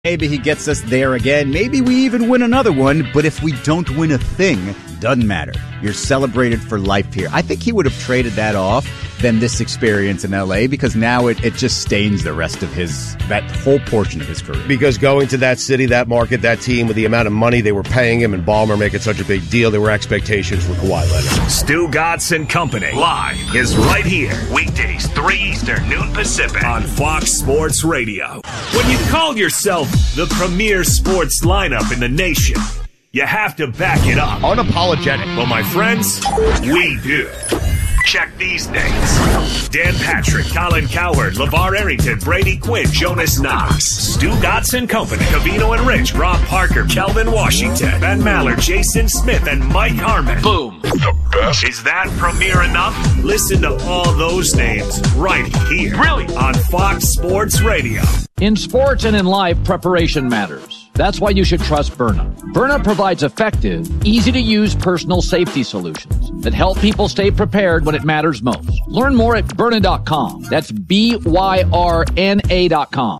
Maybe he gets us there again. Maybe we even win another one. But if we don't win a thing, doesn't matter. You're celebrated for life here. I think he would have traded that off than this experience in L.A. because now it just stains the rest of that whole portion of his career. Because going to that city, that market, that team, with the amount of money they were paying him and Ballmer making such a big deal, there were expectations for Kawhi Leonard. Stugotz & Company live is right here. Weekdays, 3 Eastern, noon Pacific on Fox Sports Radio. When you call yourself the premier sports lineup in the nation, you have to back it up. Unapologetic. Well, my friends, we do. Check these names: Dan Patrick, Colin Cowherd, LeVar Arrington, Brady Quinn, Jonas Knox, Stugotz & Company, Covino and Rich, Rob Parker, Kelvin Washington, Ben Maller, Jason Smith, and Mike Harmon. Boom. The best. Is that premier enough? Listen to all those names right here. Really? On Fox Sports Radio. In sports and in life, preparation matters. That's why you should trust Byrna. Byrna provides effective, easy-to-use personal safety solutions that help people stay prepared when it matters most. Learn more at Byrna.com. That's Byrna.com.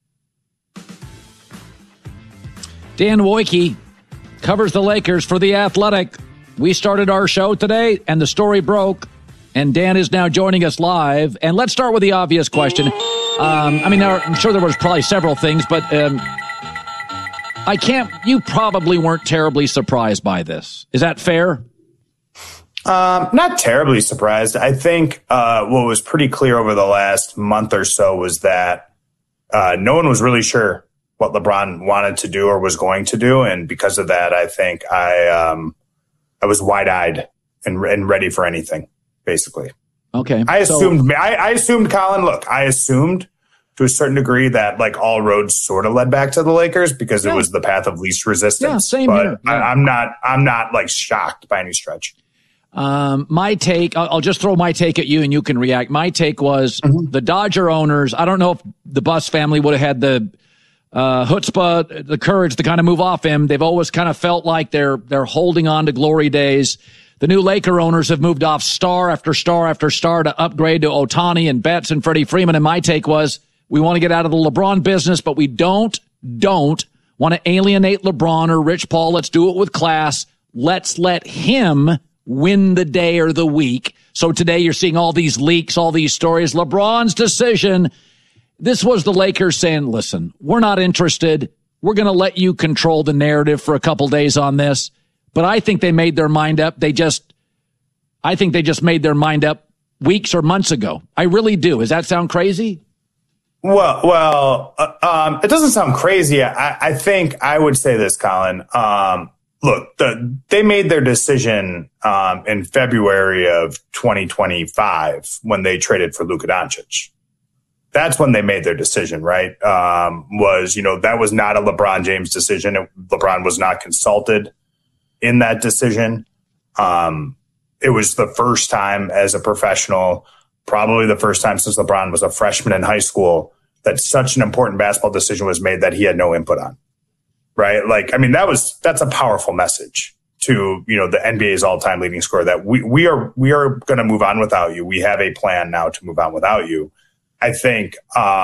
Dan Wojcicki covers the Lakers for The Athletic. We started our show today, and the story broke, and Dan is now joining us live. And let's start with the obvious question. I'm sure there was probably several things, but you probably weren't terribly surprised by this. Is that fair? Not terribly surprised. I think what was pretty clear over the last month or so was that no one was really sure what LeBron wanted to do or was going to do. And because of that, I think I was wide-eyed and ready for anything, basically. Okay. I assumed, Colin, look, I assumed to a certain degree that like all roads sort of led back to the Lakers because it was the path of least resistance. Yeah, same but here. Yeah. I'm not like shocked by any stretch. My take, I'll just throw my take at you and you can react. My take was the Dodger owners. I don't know if the Buss family would have had the chutzpah, the courage to kind of move off him. They've always kind of felt like they're holding on to glory days. The new Laker owners have moved off star after star after star to upgrade to Ohtani and Betts and Freddie Freeman. And my take was, we want to get out of the LeBron business, but we don't want to alienate LeBron or Rich Paul. Let's do it with class. Let's let him win the day or the week. So today you're seeing all these leaks, all these stories. LeBron's decision. This was the Lakers saying, listen, we're not interested. We're going to let you control the narrative for a couple days on this. But I think they made their mind up. I think they just made their mind up weeks or months ago. I really do. Does that sound crazy? Well, it doesn't sound crazy. I think I would say this, Colin. Look, they made their decision in February of 2025 when they traded for Luka Doncic. That's when they made their decision, right? That was not a LeBron James decision. LeBron was not consulted in that decision. It was the first time as a professional, probably the first time since LeBron was a freshman in high school, that such an important basketball decision was made that he had no input on. Right? That's a powerful message to, the NBA's all-time leading scorer that we are going to move on without you. We have a plan now to move on without you. I think,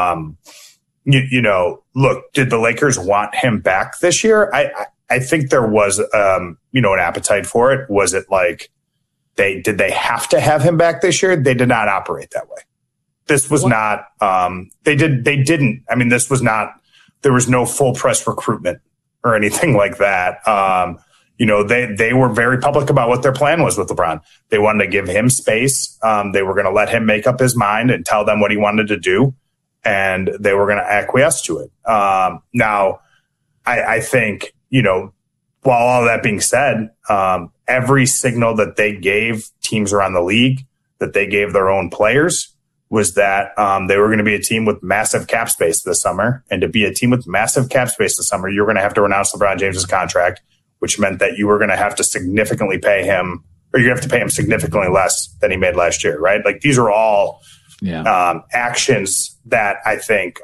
look, did the Lakers want him back this year? I think there was, an appetite for it. Was it like did they have to have him back this year? They did not operate that way. This was not, they didn't. I mean, this was not, there was no full press recruitment or anything like that. They were very public about what their plan was with LeBron. They wanted to give him space. They were going to let him make up his mind and tell them what he wanted to do. And they were going to acquiesce to it. Now, I think, while all that being said, every signal that they gave teams around the league, that they gave their own players, was that they were going to be a team with massive cap space this summer. And to be a team with massive cap space this summer, you're going to have to renounce LeBron James's contract, which meant that you were going to have to significantly pay him, or you have to pay him significantly less than he made last year, right? Like, these are all actions that I think,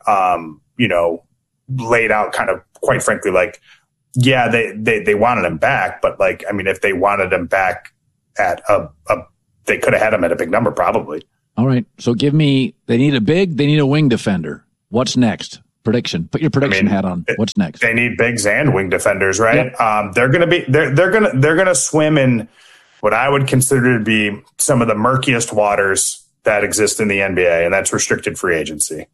laid out kind of, quite frankly, like, yeah, they wanted him back, but like, I mean, if they wanted him back at they could have had him at a big number, probably. All right. So they need a big, they need a wing defender. What's next? Prediction. Put your prediction hat on. What's next? They need bigs and wing defenders, right? Yep. They're gonna swim in what I would consider to be some of the murkiest waters that exist in the NBA, and that's restricted free agency.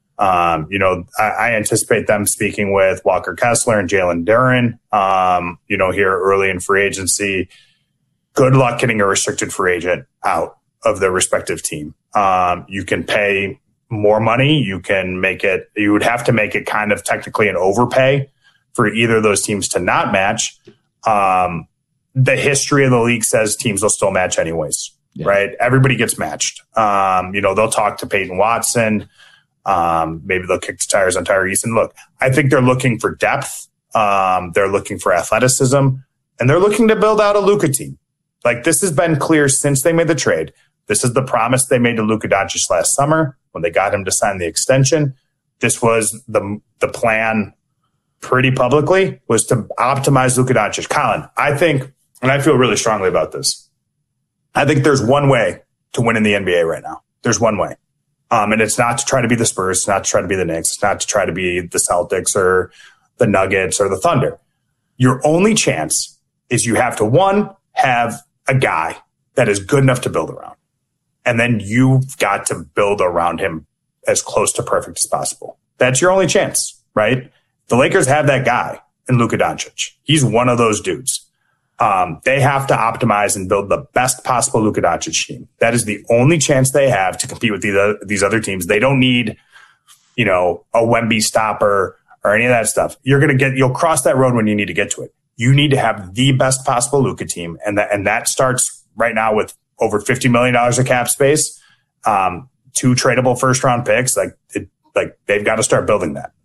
I anticipate them speaking with Walker Kessler and Jalen Duren, here early in free agency. Good luck getting a restricted free agent out of their respective team. You can pay more money. You would have to make it kind of technically an overpay for either of those teams to not match. The history of the league says teams will still match anyways, right? Everybody gets matched. They'll talk to Peyton Watson. Maybe they'll kick the tires on Tyrese Eason. Look, I think they're looking for depth. They're looking for athleticism, and they're looking to build out a Luka team. Like, this has been clear since they made the trade. This is the promise they made to Luka Doncic last summer when they got him to sign the extension. This was the plan pretty publicly, was to optimize Luka Doncic. Colin, I think, and I feel really strongly about this, I think there's one way to win in the NBA right now. There's one way. And it's not to try to be the Spurs. It's not to try to be the Knicks. It's not to try to be the Celtics or the Nuggets or the Thunder. Your only chance is you have to, one, have a guy that is good enough to build around. And then you've got to build around him as close to perfect as possible. That's your only chance, right? The Lakers have that guy in Luka Doncic. He's one of those dudes. They have to optimize and build the best possible Luka Doncic team. That is the only chance they have to compete with these other teams. They don't need, a Wemby stopper or any of that stuff. You'll cross that road when you need to get to it. You need to have the best possible Luka team. And that starts right now with over $50 million of cap space, 2 tradable first round picks. They've got to start building that.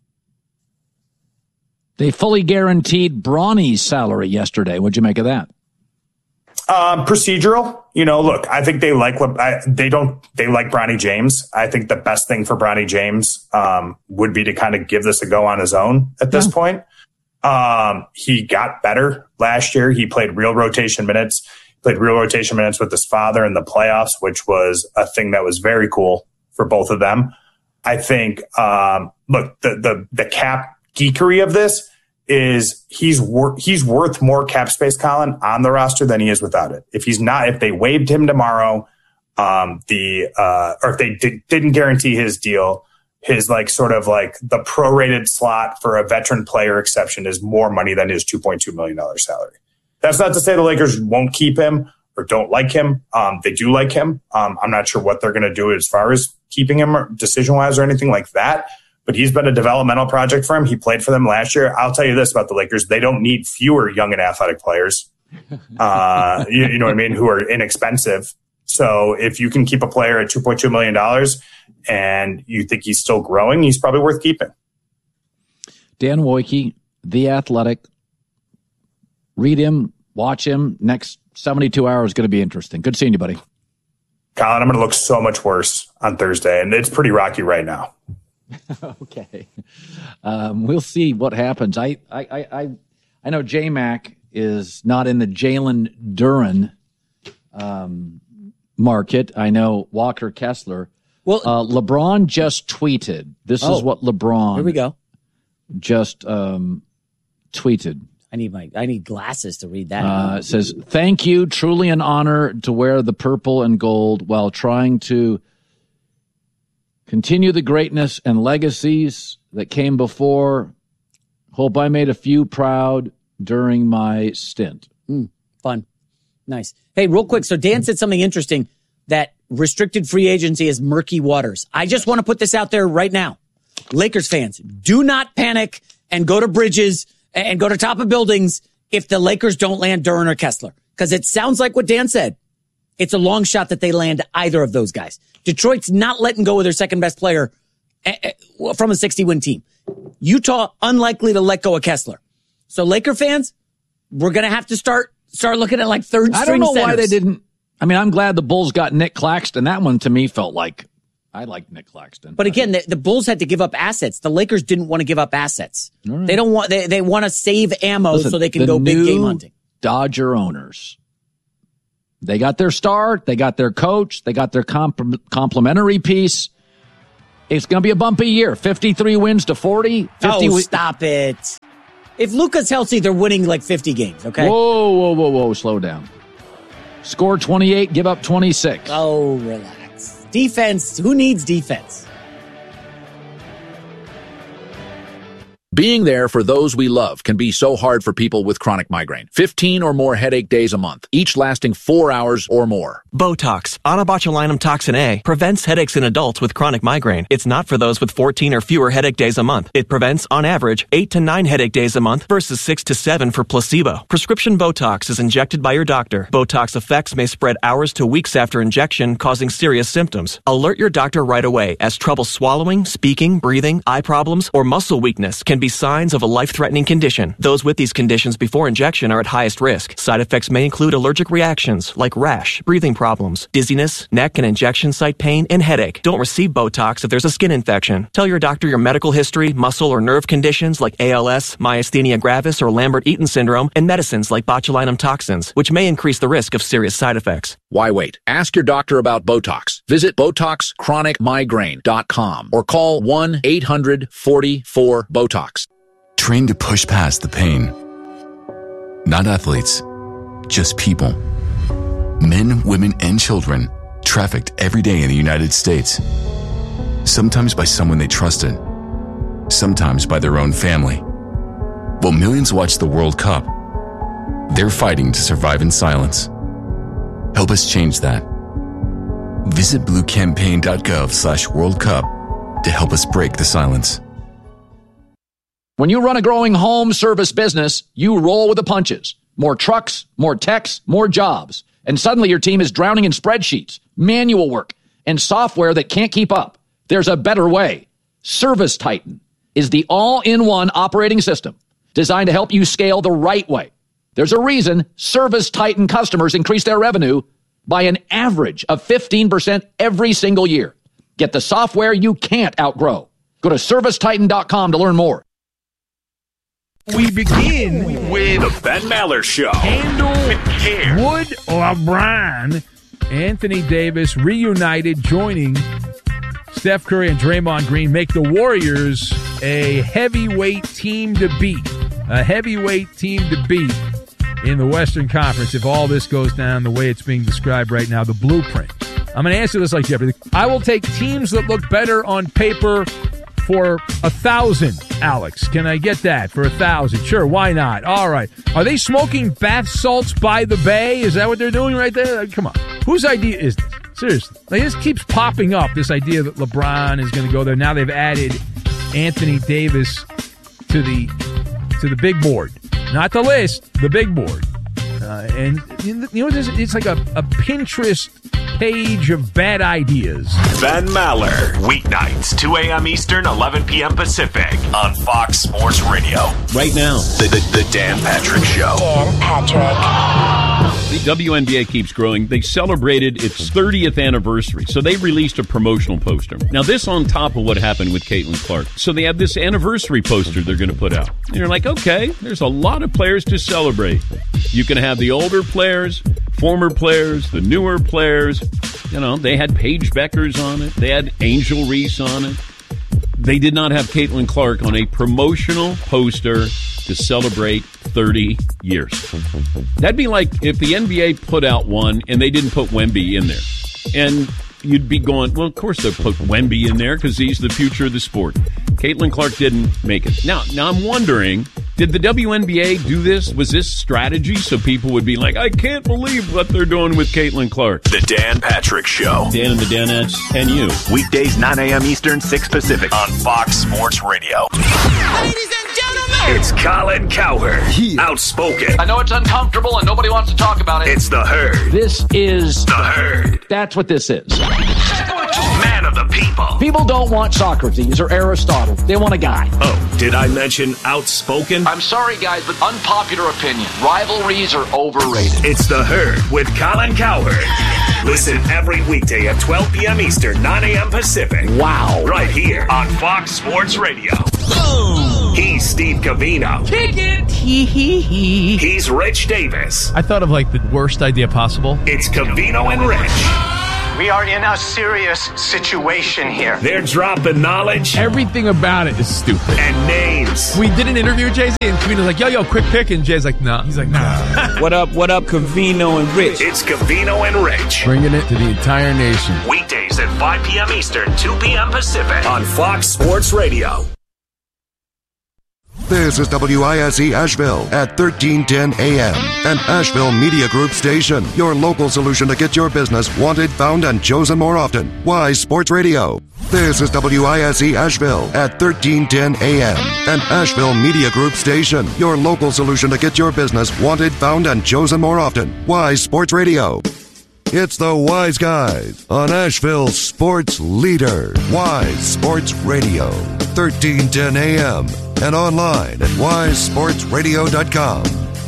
They fully guaranteed Bronny's salary yesterday. What'd you make of that? Procedural. Look, I think they like Bronny James. I think the best thing for Bronny James would be to kind of give this a go on his own at this point. He got better last year. He played real rotation minutes. With his father in the playoffs, which was a thing that was very cool for both of them. I think, the cap geekery of this is he's worth more cap space, Colin, on the roster than he is without it. If they waived him tomorrow, or if they didn't guarantee his deal, his the prorated slot for a veteran player exception is more money than his $2.2 million salary. That's not to say the Lakers won't keep him or don't like him. They do like him. I'm not sure what they're going to do as far as keeping him decision-wise or anything like that. But he's been a developmental project for him. He played for them last year. I'll tell you this about the Lakers. They don't need fewer young and athletic players, you know what I mean, who are inexpensive. So if you can keep a player at $2.2 million and you think he's still growing, he's probably worth keeping. Dan Wojcicki, The Athletic. Read him, watch him. Next 72 hours is going to be interesting. Good seeing you, buddy. Colin, I'm going to look so much worse on Thursday, and it's pretty rocky right now. Okay. We'll see what happens. I know J-Mac is not in the Jalen Duren market. I know Walker Kessler. Well, LeBron just tweeted. This is what LeBron here we go. Just tweeted. I need glasses to read that. It says, "Thank you. Truly an honor to wear the purple and gold while trying to continue the greatness and legacies that came before. Hope I made a few proud during my stint." Fun. Nice. Hey, real quick. So Dan said something interesting, that restricted free agency is murky waters. I just want to put this out there right now. Lakers fans, do not panic and go to bridges and go to top of buildings if the Lakers don't land Duren or Kessler. Because it sounds like what Dan said. It's a long shot that they land either of those guys. Detroit's not letting go of their second best player from a 60-win team. Utah, unlikely to let go of Kessler. So Laker fans, we're going to have to start looking at like third string I don't know centers. why they didn't. I mean, I'm glad the Bulls got Nick Claxton. That one to me felt like I like Nick Claxton. But again, the Bulls had to give up assets. The Lakers didn't want to give up assets. Right. They don't want. They want to save ammo so they can go big game hunting. Dodger owners, they got their star, they got their coach, they got their complimentary piece. It's going to be a bumpy year. 53 wins to 40. 50 stop it. If Luka's healthy, they're winning like 50 games, okay? Whoa. Slow down. Score 28, give up 26. Oh, relax. Defense. Who needs defense? Being there for those we love can be so hard for people with chronic migraine. 15 or more headache days a month, each lasting 4 hours or more. Botox, onabotulinum toxin A, prevents headaches in adults with chronic migraine. It's not for those with 14 or fewer headache days a month. It prevents, on average, 8 to 9 headache days a month versus 6 to 7 for placebo. Prescription Botox is injected by your doctor. Botox effects may spread hours to weeks after injection, causing serious symptoms. Alert your doctor right away, as trouble swallowing, speaking, breathing, eye problems, or muscle weakness can be signs of a life-threatening condition. Those with these conditions before injection are at highest risk. Side effects may include allergic reactions like rash, breathing problems, dizziness, neck and injection site pain, and headache. Don't receive Botox if there's a skin infection. Tell your doctor your medical history, muscle or nerve conditions like ALS, myasthenia gravis, or Lambert-Eaton syndrome, and medicines like botulinum toxins, which may increase the risk of serious side effects. Why wait? Ask your doctor about Botox. Visit BotoxChronicMigraine.com or call 1-800-44-BOTOX. Train to push past the pain. Not athletes, just people. Men, women, and children trafficked every day in the United States. Sometimes by someone they trusted, sometimes by their own family. While millions watch the World Cup, they're fighting to survive in silence. Help us change that. Visit bluecampaign.gov/World Cup to help us break the silence. When you run a growing home service business, you roll with the punches. More trucks, more techs, more jobs. And suddenly your team is drowning in spreadsheets, manual work, and software that can't keep up. There's a better way. Service Titan is the all-in-one operating system designed to help you scale the right way. There's a reason Service Titan customers increase their revenue by an average of 15% every single year. Get the software you can't outgrow. Go to ServiceTitan.com to learn more. We begin with the Ben Maller Show. Handle Wood LeBron, Anthony Davis reunited, joining Steph Curry and Draymond Green, make the Warriors a heavyweight team to beat. A heavyweight team to beat in the Western Conference if all this goes down the way it's being described right now, the blueprint. I'm going to answer this like Jeopardy. I will take teams that look better on paper for 1,000, Alex. Can I get that for 1,000? Sure, why not? All right. Are they smoking bath salts by the bay? Is that what they're doing right there? Come on. Whose idea is this? Seriously. Like, this keeps popping up, this idea that LeBron is going to go there. Now they've added Anthony Davis to the big board. Not the list, the big board. And you know what this is? It's like a Pinterest page of bad ideas. Ben Maller, weeknights, 2 a.m. Eastern, 11 p.m. Pacific, on Fox Sports Radio. Right now, the Dan Patrick Show. Dan Patrick. The WNBA keeps growing. They celebrated its 30th anniversary, so they released a promotional poster. Now, this on top of what happened with Caitlin Clark. So they have this anniversary poster they're going to put out. And you're like, okay, there's a lot of players to celebrate. You can have the older players, former players, the newer players. You know, they had Paige Beckers on it. They had Angel Reese on it. They did not have Caitlin Clark on a promotional poster to celebrate 30 years. That'd be like if the NBA put out one and they didn't put Wemby in there. And you'd be going, well, of course they'll put Wemby in there because he's the future of the sport. Caitlin Clark didn't make it. Now I'm wondering, did the WNBA do this? Was this strategy so people would be like, I can't believe what they're doing with Caitlin Clark? The Dan Patrick Show. Dan and the Danettes and you. Weekdays, 9 a.m. Eastern, 6 Pacific, on Fox Sports Radio. Ladies and gentlemen, it's Colin Cowherd. Outspoken. I know it's uncomfortable and nobody wants to talk about it. It's the Herd. This is the Herd. That's what this is. Man of the people. People don't want Socrates or Aristotle. They want a guy. Oh, did I mention outspoken? I'm sorry, guys, but unpopular opinion. Rivalries are overrated. It's the Herd with Colin Cowherd. Listen every weekday at 12 p.m. Eastern, 9 a.m. Pacific. Wow. Right here on Fox Sports Radio. Boom. He's Steve Covino. kick it. He's Rich Davis. I thought of like the worst idea possible. It's Covino and Rich. We are in a serious situation here. They're dropping knowledge. Everything about it is stupid. And names. We did an interview with Jay-Z, and Cavino's like, yo, quick pick. And Jay's like, nah. He's like, nah. What up, Cavino and Rich? It's Cavino and Rich. Bringing it to the entire nation. Weekdays at 5 p.m. Eastern, 2 p.m. Pacific on Fox Sports Radio. This is WISE Asheville at 1310 AM, an Asheville Media Group station. Your local solution to get your business wanted, found, and chosen more often. Wise Sports Radio. This is WISE Asheville at 1310 AM, an Asheville Media Group station. Your local solution to get your business wanted, found, and chosen more often. Wise Sports Radio. It's the Wise Guys on Asheville's sports leader. Wise Sports Radio, 1310 AM, and online at wisesportsradio.com.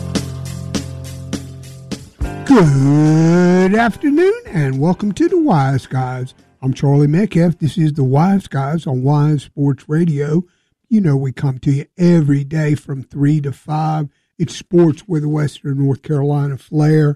Good afternoon, and welcome to the Wise Guys. I'm Charlie Metcalf. This is the Wise Guys on Wise Sports Radio. You know we come to you every day from 3 to 5. It's sports with a Western North Carolina flair.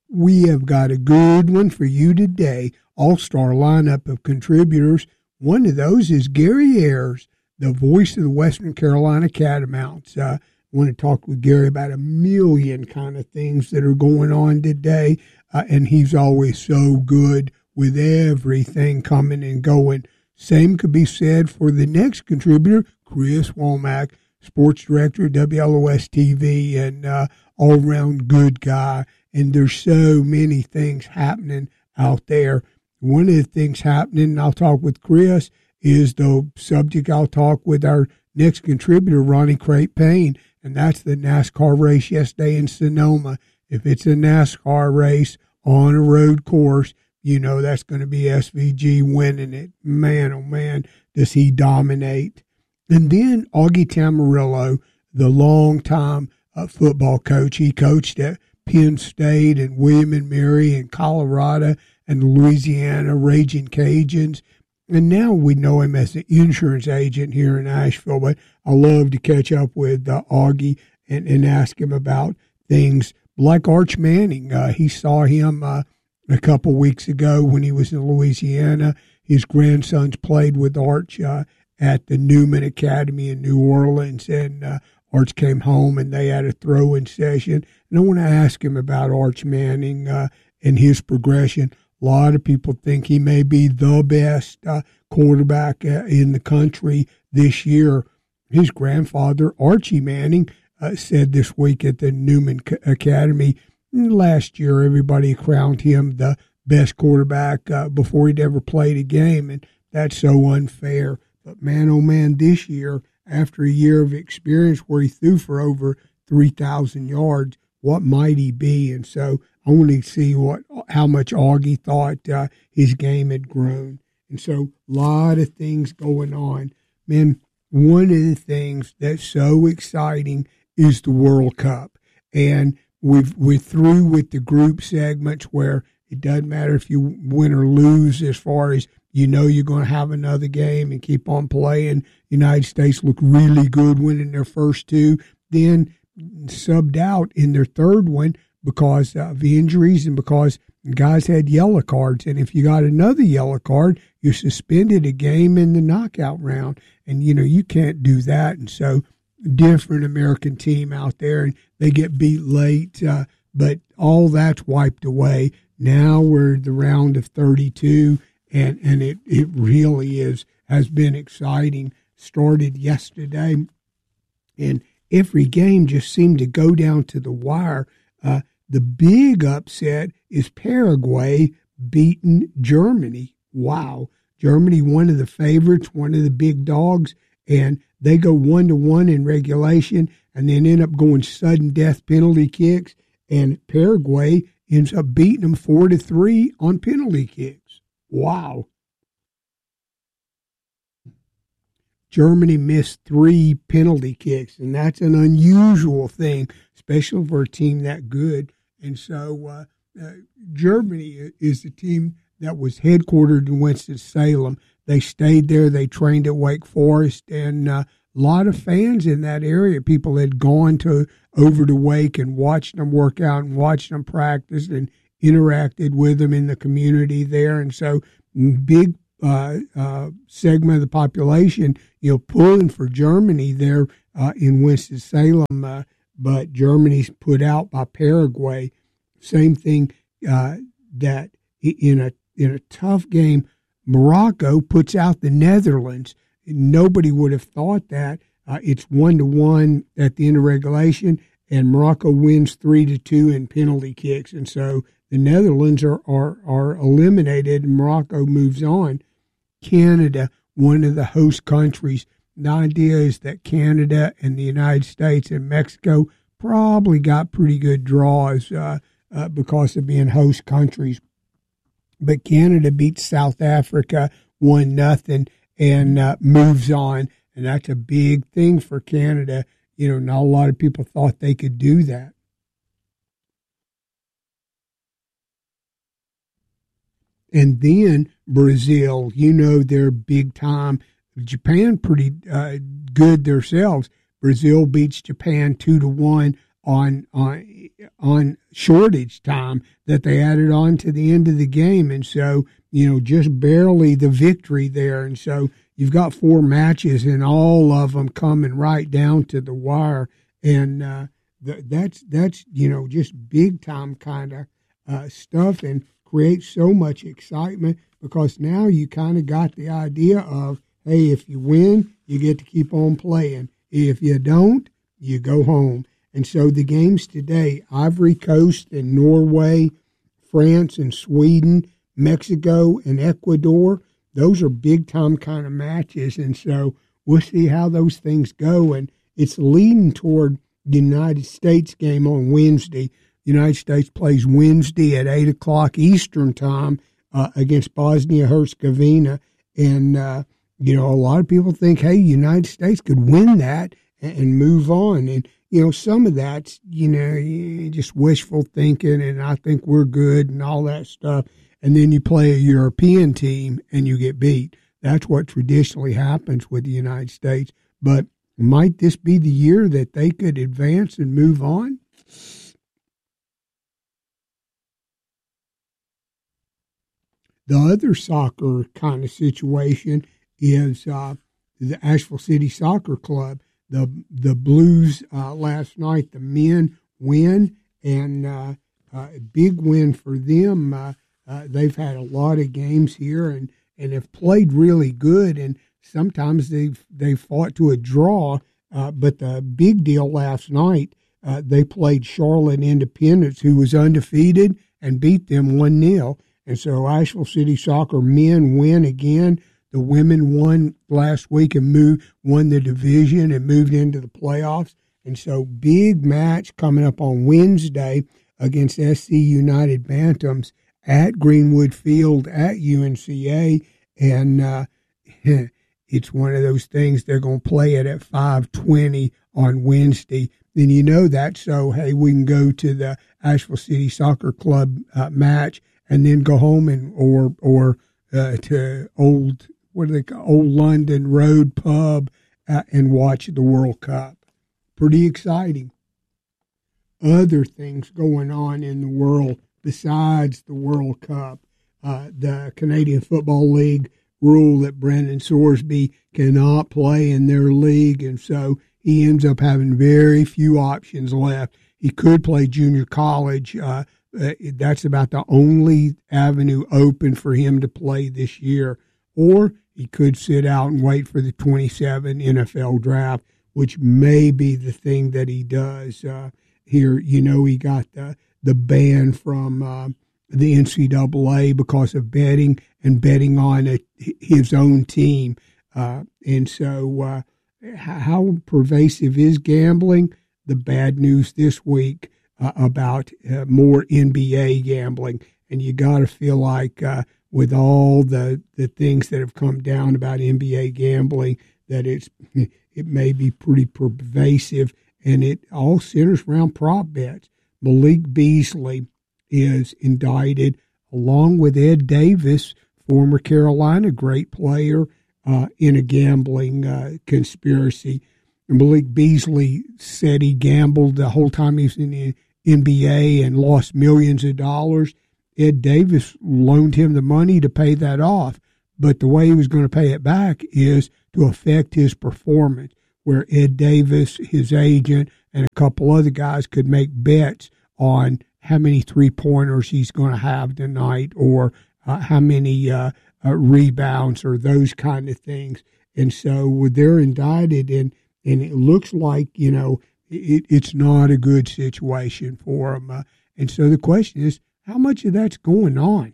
We have got a good one for you today. All-star lineup of contributors. One of those is Gary Ayers, the voice of the Western Carolina Catamounts. I want to talk with Gary about a million kind of things that are going on today, and he's always so good with everything coming and going. Same could be said for the next contributor, Chris Womack, sports director at WLOS TV, and all-around good guy. And there's so many things happening out there. One of the things happening, and I'll talk with Chris, is the subject I'll talk with our next contributor, Ronnie Crate Payne, and that's the NASCAR race yesterday in Sonoma. If it's a NASCAR race on a road course, you know that's going to be SVG winning it. Man, oh man, does he dominate. And then Augie Tamarillo, the longtime football coach. He coached at Penn State and William & Mary and Colorado and Louisiana, Raging Cajuns. And now we know him as the insurance agent here in Asheville. But I love to catch up with Augie and ask him about things like Arch Manning. He saw him a couple weeks ago when he was in Louisiana. His grandsons played with Arch at the Newman Academy in New Orleans, and Arch came home and they had a throw-in session. And I want to ask him about Arch Manning and his progression. A lot of people think he may be the best quarterback in the country this year. His grandfather, Archie Manning, said this week at the Newman Academy, last year everybody crowned him the best quarterback before he'd ever played a game, and that's so unfair. But man, oh man, this year, after a year of experience where he threw for over 3,000 yards, what might he be? And so I want to see how much Augie thought his game had grown. And so a lot of things going on. Man, one of the things that's so exciting is the World Cup. And we're through with the group segments where it doesn't matter if you win or lose, as far as you know you're going to have another game and keep on playing. United States looked really good winning their first two, then subbed out in their third one because of injuries and because guys had yellow cards. And if you got another yellow card, you're suspended a game in the knockout round. And, you know, you can't do that. And so different American team out there, and they get beat late, but all that's wiped away. Now we're the round of 32, and it really has been exciting. Started yesterday, and every game just seemed to go down to the wire. The big upset is Paraguay beating Germany. Wow. Germany, one of the favorites, one of the big dogs, and they go 1-1 in regulation and then end up going sudden death penalty kicks, and Paraguay ends up beating them 4-3 on penalty kicks. Wow. Germany missed 3 penalty kicks, and that's an unusual thing, especially for a team that good. And so Germany is the team that was headquartered in Winston-Salem. They stayed there. They trained at Wake Forest, and a lot of fans in that area. People had gone over to Wake and watched them work out and watched them practice, and interacted with them in the community there. And so big segment of the population, pulling for Germany there in Winston-Salem, but Germany's put out by Paraguay. Same thing that in a tough game, Morocco puts out the Netherlands. Nobody would have thought that. It's 1-1 at the end of regulation, and Morocco wins 3-2 in penalty kicks. And so the Netherlands are eliminated, and Morocco moves on. Canada, one of the host countries. The idea is that Canada and the United States and Mexico probably got pretty good draws because of being host countries. But Canada beats South Africa 1-0 and moves on. And that's a big thing for Canada. Not a lot of people thought they could do that. And then Brazil, they're big time. Japan pretty good themselves. Brazil beats Japan 2-1 on shortage time that they added on to the end of the game. And so, just barely the victory there. And so you've got 4 matches and all of them coming right down to the wire. And that's just big time kind of stuff, and creates so much excitement because now you kind of got the idea of, hey, if you win, you get to keep on playing. If you don't, you go home. And so the games today, Ivory Coast and Norway, France and Sweden, Mexico and Ecuador, those are big-time kind of matches. And so we'll see how those things go. And it's leading toward the United States game on Wednesday. The United States plays Wednesday at 8 o'clock Eastern time against Bosnia-Herzegovina. And, a lot of people think, hey, United States could win that and move on. And, some of that's, just wishful thinking, and I think we're good and all that stuff. And then you play a European team and you get beat. That's what traditionally happens with the United States. But might this be the year that they could advance and move on? The other soccer kind of situation is the Asheville City Soccer Club. The Blues last night, the men win, and a big win for them. They've had a lot of games here and have played really good, and sometimes they've fought to a draw. But the big deal last night, they played Charlotte Independence, who was undefeated, and beat them 1-0. And so Asheville City Soccer men win again. The women won last week and won the division and moved into the playoffs. And so big match coming up on Wednesday against SC United Bantams at Greenwood Field at UNCA. And it's one of those things, they're going to play it at 5:20 on Wednesday. Then that, so, hey, we can go to the Asheville City Soccer Club match and then go home or to Old London Road Pub and watch the World Cup. Pretty exciting. Other things going on in the world besides the World Cup. The Canadian Football League rule that Brendan Sorsby cannot play in their league, and so he ends up having very few options left. He could play junior college. That's about the only avenue open for him to play this year. Or he could sit out and wait for the 27 NFL draft, which may be the thing that he does. Here, he got the ban from the NCAA because of betting and betting on his own team. And so how pervasive is gambling? The bad news this week about more NBA gambling. And you got to feel like with all the things that have come down about NBA gambling, that it may be pretty pervasive, and it all centers around prop bets. Malik Beasley is indicted along with Ed Davis, former Carolina great player, in a gambling conspiracy. And Malik Beasley said he gambled the whole time he was in the NBA and lost millions of dollars. Ed Davis loaned him the money to pay that off. But the way he was going to pay it back is to affect his performance, where Ed Davis, his agent, and a couple other guys could make bets on how many three-pointers he's going to have tonight, or how many rebounds, or those kind of things. And so they're indicted, and it looks like, it's not a good situation for them. And so the question is, how much of that's going on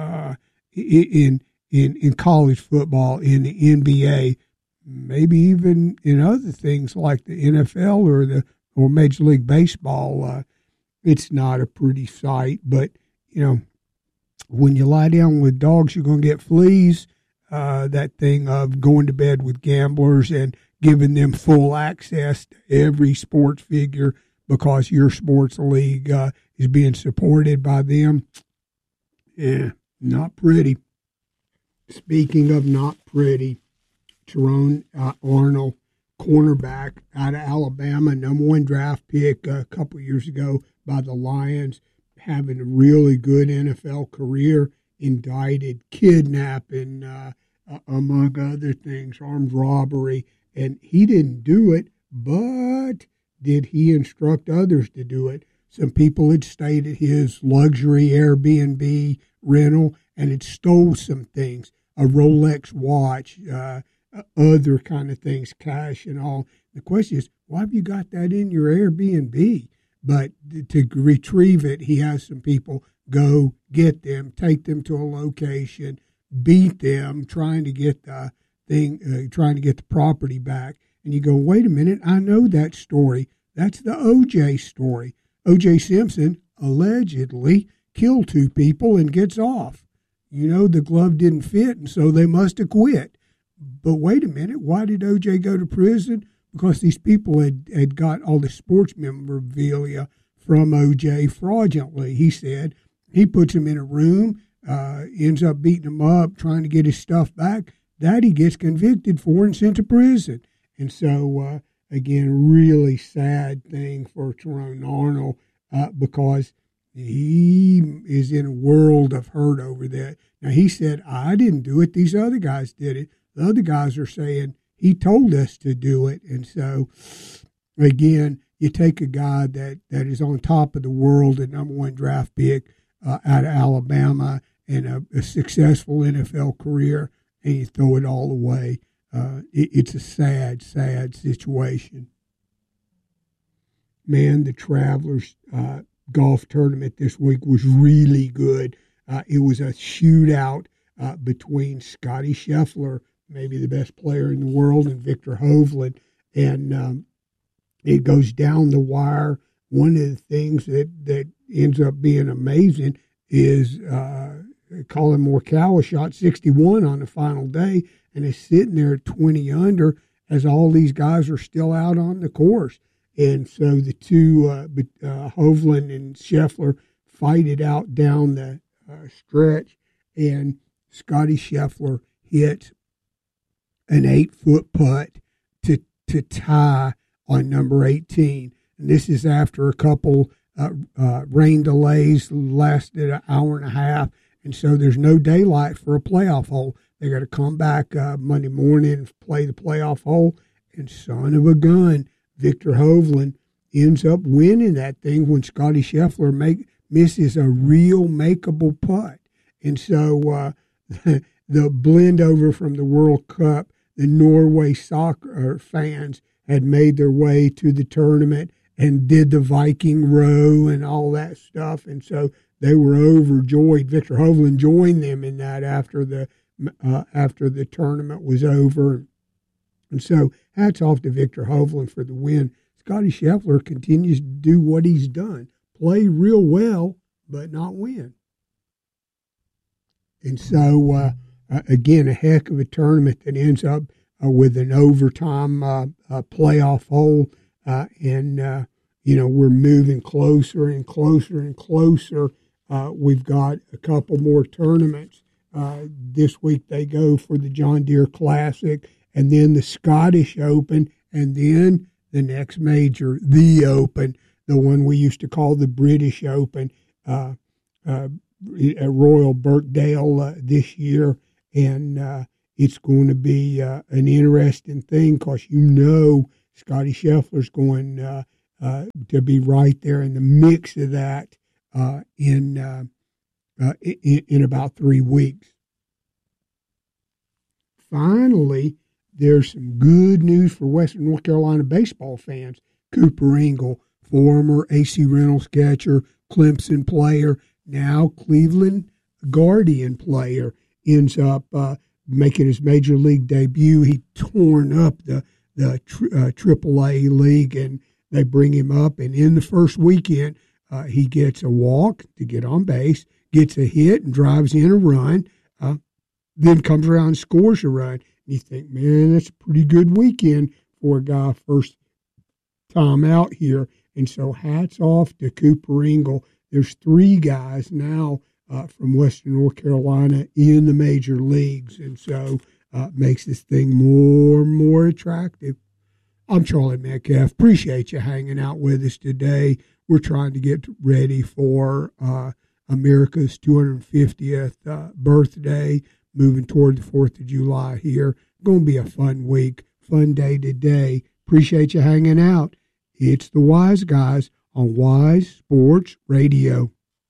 in college football, in the NBA, maybe even in other things like the NFL or Major League Baseball? It's not a pretty sight, but when you lie down with dogs, you're going to get fleas. That thing of going to bed with gamblers and giving them full access to every sports figure because your sports league is being supported by them. Yeah, not pretty. Speaking of not pretty, Terron Arnold, cornerback out of Alabama, number 1 draft pick a couple years ago by the Lions, having a really good NFL career, indicted kidnapping, among other things, armed robbery. And he didn't do it, but did he instruct others to do it? Some people had stayed at his luxury Airbnb rental and had stole some things, a Rolex watch, other kind of things, cash and all. The question is, why have you got that in your Airbnb? But to retrieve it, he has some people go get them, take them to a location, beat them, trying to get the property back. And you go, wait a minute, I know that story. That's the O.J. story. O.J. Simpson allegedly killed 2 people and gets off. The glove didn't fit, and so they must have quit. But wait a minute, why did O.J. go to prison? Because these people had got all the sports memorabilia from O.J. fraudulently. He said he puts him in a room, ends up beating him up, trying to get his stuff back. That he gets convicted for and sent to prison. And so, again, really sad thing for Terron Arnold because he is in a world of hurt over that. Now, he said, I didn't do it. These other guys did it. The other guys are saying he told us to do it. And so, again, you take a guy that is on top of the world, a number 1 draft pick out of Alabama, and a successful NFL career, and you throw it all away. It's a sad, sad situation. Man, the Travelers golf tournament this week was really good. It was a shootout between Scotty Scheffler, maybe the best player in the world, and Victor Hovland. And it goes down the wire. One of the things that ends up being amazing is Colin Morikawa shot 61 on the final day and is sitting there at 20 under as all these guys are still out on the course. And so the two, Hovland and Scheffler, fight it out down the stretch, and Scotty Scheffler hit an 8-foot putt to tie on number 18. And this is after a couple rain delays lasted an hour and a half, and so there's no daylight for a playoff hole. They got to come back Monday morning and play the playoff hole, and son of a gun, Victor Hovland ends up winning that thing when Scotty Scheffler misses a real makeable putt. And so the blend over from the World Cup, the Norway soccer fans had made their way to the tournament and did the Viking row and all that stuff. And so they were overjoyed. Victor Hovland joined them in that after the tournament was over. And so hats off to Victor Hovland for the win. Scotty Scheffler continues to do what he's done, play real well, but not win. And so, again, a heck of a tournament that ends up with an overtime playoff hole. And we're moving closer and closer and closer. We've got a couple more tournaments. This week they go for the John Deere Classic, and then the Scottish Open, and then the next major, the Open, the one we used to call the British Open. at Royal Birkdale this year, and it's going to be an interesting thing because Scotty Scheffler's going to be right there in the mix of that in about 3 weeks. Finally, there's some good news for Western North Carolina baseball fans. Cooper Ingle, former AC Reynolds catcher, Clemson player, now Cleveland Guardian player, ends up making his major league debut. He torn up the AAA league, and they bring him up. And in the first weekend, he gets a walk to get on base, gets a hit and drives in a run, then comes around and scores a run. And you think, man, that's a pretty good weekend for a guy first time out here. And so hats off to Cooper Ingle. There's 3 guys now from Western North Carolina in the major leagues, and so makes this thing more and more attractive. I'm Charlie Metcalf. Appreciate you hanging out with us today. We're trying to get ready for America's 250th birthday, moving toward the 4th of July here. Going to be a fun week, fun day today. Appreciate you hanging out. It's the Wise Guys on Wise Sports Radio.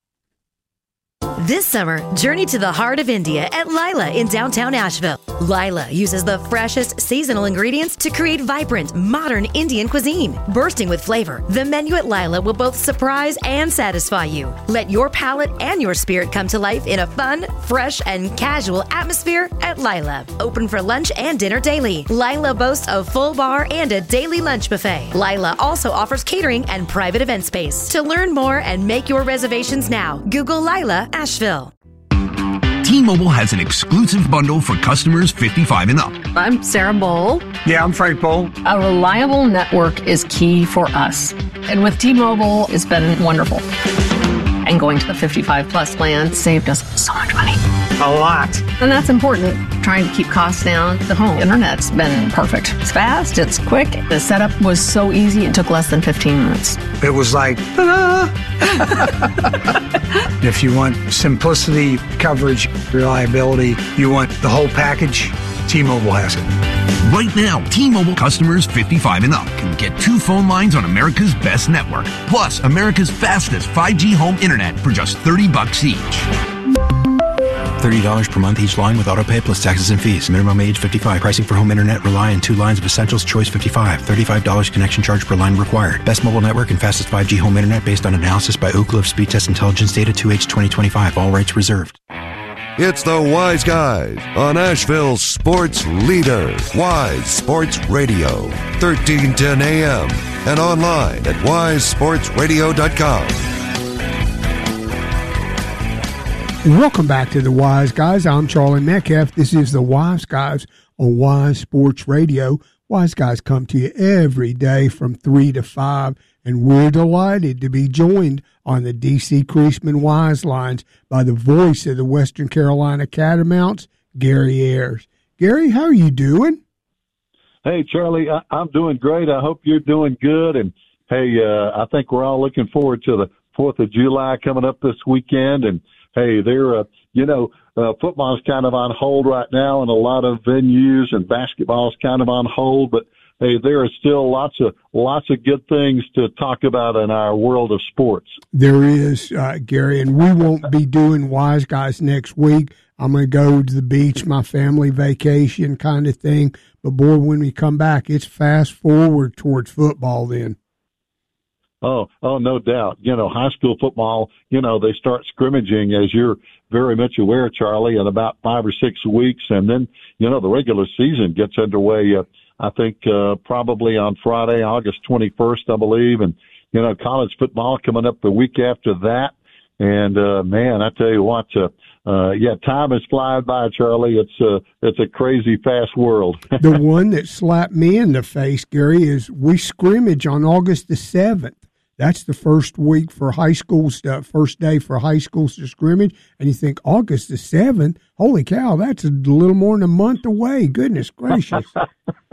This summer, journey to the heart of India at Lila in downtown Asheville. Lila uses the freshest seasonal ingredients to create vibrant, modern Indian cuisine. Bursting with flavor, the menu at Lila will both surprise and satisfy you. Let your palate and your spirit come to life in a fun, fresh, and casual atmosphere at Lila. Open for lunch and dinner daily. Lila boasts a full bar and a daily lunch buffet. Lila also offers catering and private event space. To learn more and make your reservations now, Google Lila Asheville. T-Mobile has an exclusive bundle for customers 55 and up. I'm Sarah Bowl. Yeah, I'm Frank Bowl. A reliable network is key for us. And with T-Mobile, it's been wonderful. And going to the 55 plus plan saved us so much money. A lot. And that's important. Trying to keep costs down. The home internet's been perfect. It's fast, it's quick. The setup was so easy, it took less than 15 minutes. It was like, ta-da! If you want simplicity, coverage, reliability, you want the whole package, T-Mobile has it. Right now, T-Mobile customers 55 and up can get 2 phone lines on America's best network, plus America's fastest 5G home internet for just $30 each. $30 per month each line with autopay plus taxes and fees. Minimum age 55. Pricing for home internet rely on 2 lines of Essentials Choice 55. $35 connection charge per line required. Best mobile network and fastest 5G home internet based on analysis by Oak Cliff Speed Test Intelligence data 2H 2025. All rights reserved. It's the Wise Guys on Asheville's sports leader, Wise Sports Radio, 1310 AM, and online at wisesportsradio.com. Welcome back to the Wise Guys. I'm Charlie Metcalf. This is the Wise Guys on Wise Sports Radio. Wise Guys come to you every day from 3 to 5, and we're delighted to be joined on the D.C. Creasman Wise Lines by the voice of the Western Carolina Catamounts, Gary Ayers. Gary, how are you doing? Hey, Charlie, I'm doing great. I hope you're doing good. And, hey, I think we're all looking forward to the 4th of July coming up this weekend. And, hey, football is kind of on hold right now in a lot of venues, and basketball is kind of on hold. But hey, there are still lots of good things to talk about in our world of sports. There is, Gary, and we won't be doing Wise Guys next week. I'm going to go to the beach, my family vacation kind of thing. But boy, when we come back, it's fast forward towards football then. Oh, no doubt. High school football, they start scrimmaging, as you're very much aware, Charlie, in about 5 or 6 weeks. And then, the regular season gets underway, I think, probably on Friday, August 21st, I believe. And, college football coming up the week after that. And, man, I tell you what, time is flying by, Charlie. It's a crazy fast world. The one that slapped me in the face, Gary, is we scrimmage on August the 7th. That's the first week for high school stuff, first day for high schools to scrimmage. And you think August the 7th, holy cow, that's a little more than a month away. Goodness gracious.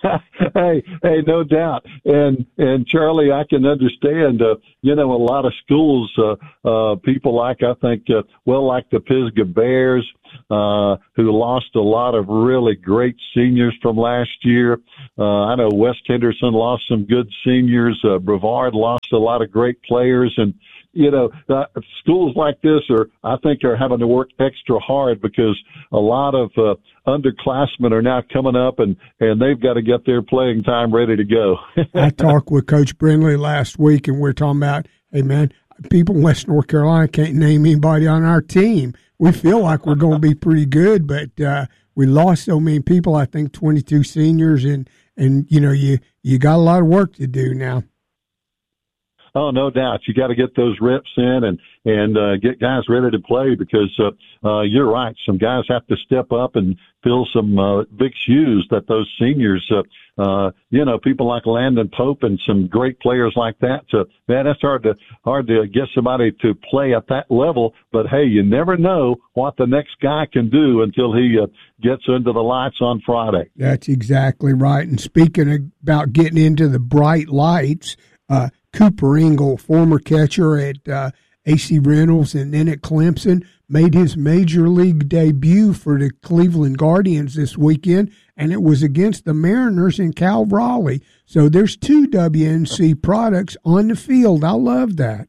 Hey, no doubt. And Charlie, I can understand, a lot of schools, people like, I think, like the Pisgah Bears, who lost a lot of really great seniors from last year. I know West Henderson lost some good seniors. Brevard lost a lot of great players. And, schools like this I think are having to work extra hard because a lot of underclassmen are now coming up and they've got to get their playing time ready to go. I talked with Coach Brindley last week, and we're talking about, hey, man, people in West North Carolina can't name anybody on our team. We feel like we're going to be pretty good, but we lost so many people, I think 22 seniors, and you got a lot of work to do now. Oh, no doubt. You got to get those reps in and get guys ready to play because you're right. Some guys have to step up and fill some big shoes that those seniors, people like Landon Pope and some great players like that. Man, that's hard to get somebody to play at that level. But hey, you never know what the next guy can do until he gets into the lights on Friday. That's exactly right. And speaking about getting into the bright lights, Cooper Ingle, former catcher at AC Reynolds and then at Clemson, made his major league debut for the Cleveland Guardians this weekend, and it was against the Mariners in Cal Raleigh. So there's two WNC products on the field. I love that.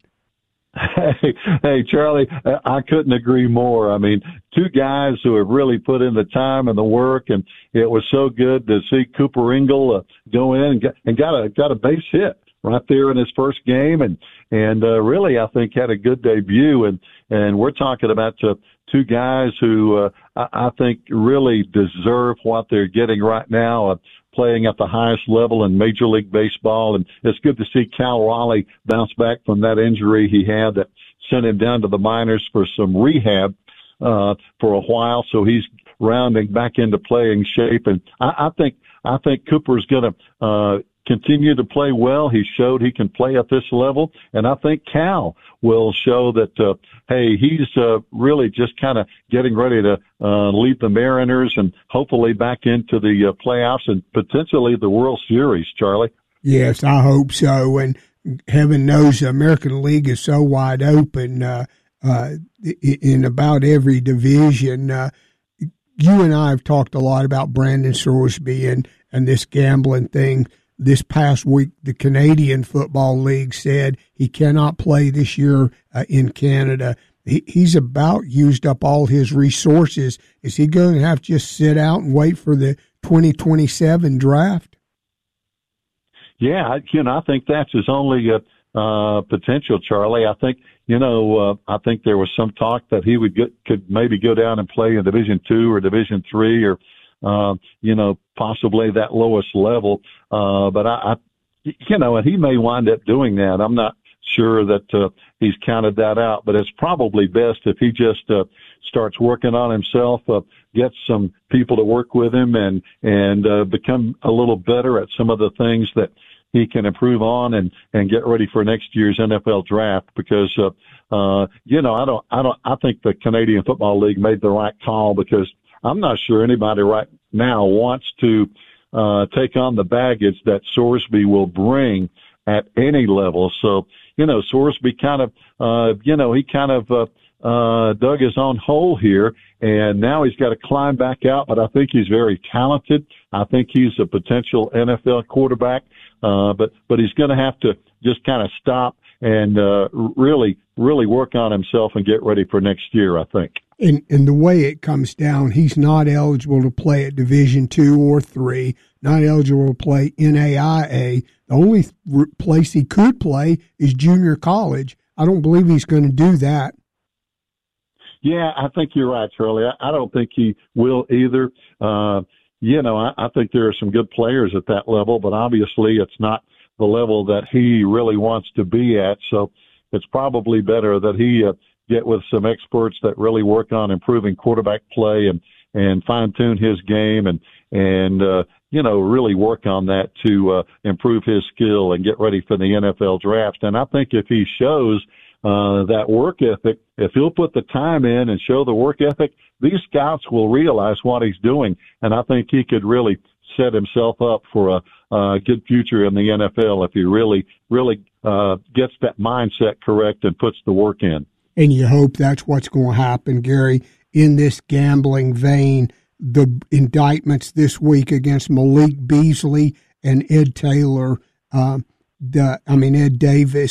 Hey, Charlie, I couldn't agree more. I mean, two guys who have really put in the time and the work, and it was so good to see Cooper Ingle go in and got a base hit right there in his first game, and really, I think had a good debut. And we're talking about two guys who I think really deserve what they're getting right now, playing at the highest level in Major League Baseball. And it's good to see Cal Raleigh bounce back from that injury he had that sent him down to the minors for some rehab for a while. So he's rounding back into playing shape, and I think Cooper's going to continue to play well. He showed he can play at this level, and I think Cal will show that, he's really just kind of getting ready to lead the Mariners and hopefully back into the playoffs and potentially the World Series, Charlie. Yes, I hope so, and heaven knows the American League is so wide open in about every division. You and I have talked a lot about Brandon Sorsby and this gambling thing. This past week, the Canadian Football League said he cannot play this year in Canada. He's about used up all his resources. Is he going to have to just sit out and wait for the 2027 draft? Yeah, I think that's his only potential, Charlie. I think, I think there was some talk that he could maybe go down and play in Division II or Division III or possibly that lowest level. But and he may wind up doing that. I'm not sure that he's counted that out, but it's probably best if he just starts working on himself, gets some people to work with him and become a little better at some of the things that he can improve on and get ready for next year's NFL draft because, I think the Canadian Football League made the right call because I'm not sure anybody right now wants to take on the baggage that Sorsby will bring at any level. So, Sorsby kind of, dug his own hole here, and now he's got to climb back out, but I think he's very talented. I think he's a potential NFL quarterback, but he's going to have to just kind of stop and really work on himself and get ready for next year, I think. And the way it comes down, he's not eligible to play at Division II or III, not eligible to play NAIA. The only place he could play is junior college. I don't believe he's going to do that. Yeah, I think you're right, Charlie. I don't think he will either. I think there are some good players at that level, but obviously it's not the level that he really wants to be at. So it's probably better that he get with some experts that really work on improving quarterback play and fine tune his game and really work on that to improve his skill and get ready for the NFL draft. And I think if he shows that work ethic, if he'll put the time in and show the work ethic, these scouts will realize what he's doing. And I think he could really set himself up for a good future in the NFL if he really gets that mindset correct and puts the work in. And you hope that's what's going to happen, Gary. In this gambling vein, the indictments this week against Malik Beasley and Ed Taylor, Ed Davis,